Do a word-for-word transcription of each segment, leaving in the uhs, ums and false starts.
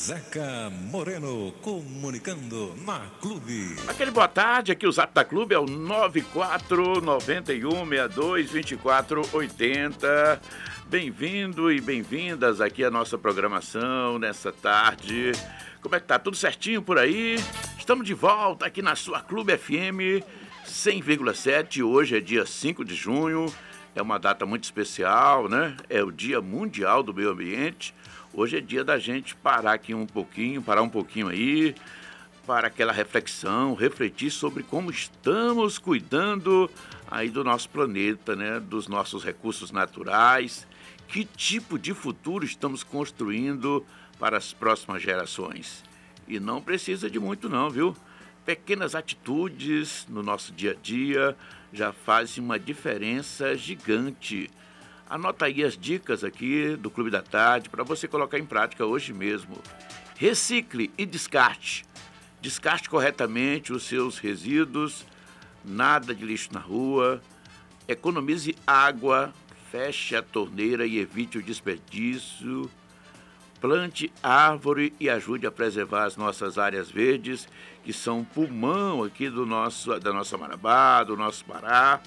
Zeca Moreno, comunicando na Clube. Aquele boa tarde, aqui o Zap da Clube é o nove quatro nove um seis dois dois quatro oito zero. Bem-vindo e bem-vindas aqui à nossa programação nessa tarde. Como é que tá? Tudo certinho por aí? Estamos de volta aqui na sua Clube F M cem vírgula sete. Hoje é dia cinco de junho. É uma data muito especial, né? É o Dia Mundial do Meio Ambiente. Hoje é dia da gente parar aqui um pouquinho, parar um pouquinho aí, para aquela reflexão, refletir sobre como estamos cuidando aí do nosso planeta, né? Dos nossos recursos naturais, que tipo de futuro estamos construindo para as próximas gerações. E não precisa de muito não, viu? Pequenas atitudes no nosso dia a dia já fazem uma diferença gigante. Anota aí as dicas aqui do Clube da Tarde para você colocar em prática hoje mesmo. Recicle e descarte. Descarte corretamente os seus resíduos, nada de lixo na rua, economize água, feche a torneira e evite o desperdício, plante árvore e ajude a preservar as nossas áreas verdes, que são o pulmão aqui do nosso, da nossa Marabá, do nosso Pará.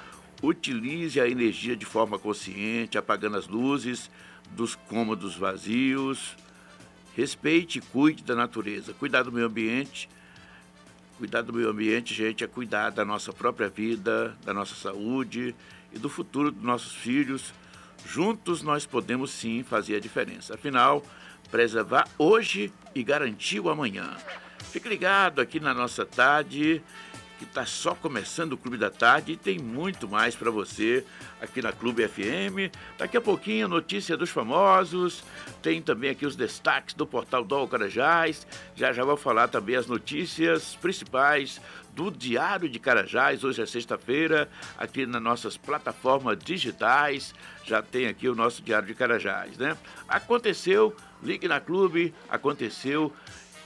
Utilize a energia de forma consciente, apagando as luzes dos cômodos vazios. Respeite e cuide da natureza. Cuidar do meio ambiente. Cuidar do meio ambiente, gente, é cuidar da nossa própria vida, da nossa saúde e do futuro dos nossos filhos. Juntos nós podemos sim fazer a diferença. Afinal, preservar hoje e garantir o amanhã. Fique ligado aqui na nossa tarde, que está só começando o Clube da Tarde e tem muito mais para você aqui na Clube F M. Daqui a pouquinho, notícia dos famosos, tem também aqui os destaques do portal do Carajás. Já já vou falar também as notícias principais do Diário de Carajás. Hoje é sexta-feira, aqui nas nossas plataformas digitais, já tem aqui o nosso Diário de Carajás, né? Aconteceu, ligue na Clube, aconteceu,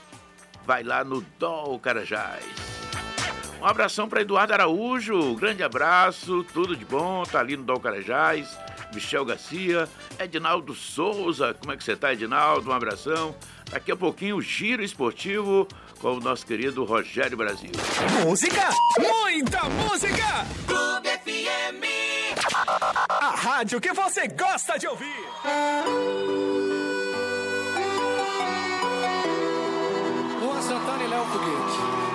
vai lá no Dol Carajás. Um abração para Eduardo Araújo, grande abraço, tudo de bom, tá ali no Dol Carajás, Michel Garcia, Edinaldo Souza, como é que você tá, Edinaldo? Um abração. Daqui a pouquinho o Giro Esportivo com o nosso querido Rogério Brasil. Música, muita música! Clube F M, a rádio que você gosta de ouvir. Luan Santana e Léo Foguete.